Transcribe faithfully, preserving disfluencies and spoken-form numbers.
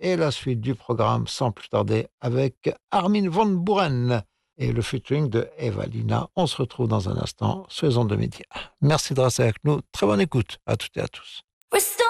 et la suite du programme sans plus tarder avec Armin van Buuren et le featuring de Evalina. On se retrouve dans un instant sur les ondes de médias. Merci de rester avec nous. Très bonne écoute à toutes et à tous.